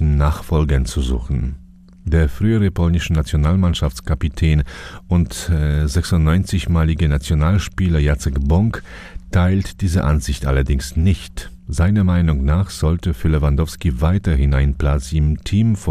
möglichen Nachfolgern zu suchen. Der frühere polnische Nationalmannschaftskapitän und 96-malige Nationalspieler Jacek Bąk teilt diese Ansicht allerdings nicht. Seiner Meinung nach sollte für Lewandowski weiterhin ein Platz im Team